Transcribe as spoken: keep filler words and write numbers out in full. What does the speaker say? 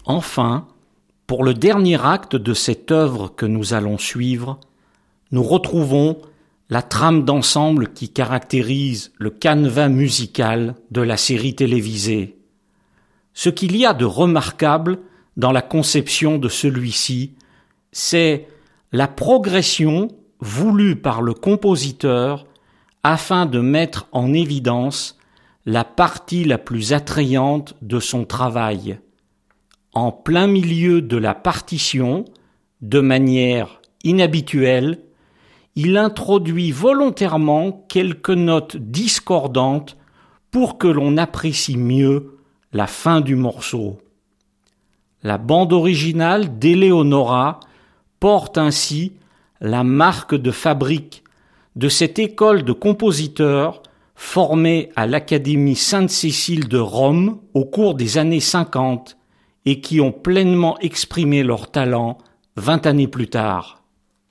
Enfin, pour le dernier acte de cette œuvre que nous allons suivre, nous retrouvons la trame d'ensemble qui caractérise le canevas musical de la série télévisée. Ce qu'il y a de remarquable dans la conception de celui-ci, c'est la progression voulue par le compositeur afin de mettre en évidence la partie la plus attrayante de son travail. En plein milieu de la partition, de manière inhabituelle, il introduit volontairement quelques notes discordantes pour que l'on apprécie mieux la fin du morceau. La bande originale d'Eleonora porte ainsi la marque de fabrique de cette école de compositeurs formée à l'Académie Sainte-Cécile de Rome au cours des années cinquante et qui ont pleinement exprimé leur talent vingt années plus tard.